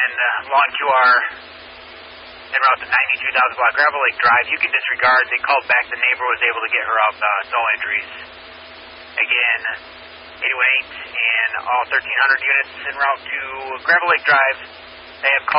and long QR en route to 92,000 block Gravel Lake Drive. You can disregard. They called back. The neighbor was able to get her up. No injuries. Again, 818 and all 1,300 units en route to Gravel Lake Drive. They have called.